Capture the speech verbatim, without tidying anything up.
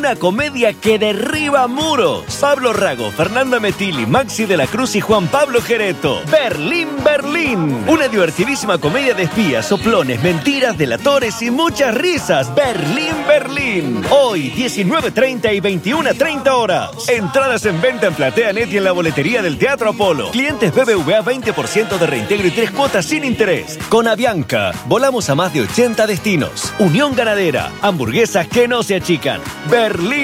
una comedia que derriba muros. Pablo Rago, Fernanda Metilli, Maxi de la Cruz y Juan Pablo Gereto. Berlín, Berlín. Una divertidísima comedia de espías, soplones, mentiras, delatores y muchas risas. Berlín, Berlín. Hoy, diecinueve treinta y veintiuna treinta horas. Entradas en venta en PlateaNet y en la boletería del Teatro Apolo. Clientes B B V A veinte por ciento de reintegro y tres cuotas sin interés. Con Avianca, volamos a más de ochenta destinos. Unión Ganadera, hamburguesas que no se achican. Berlín.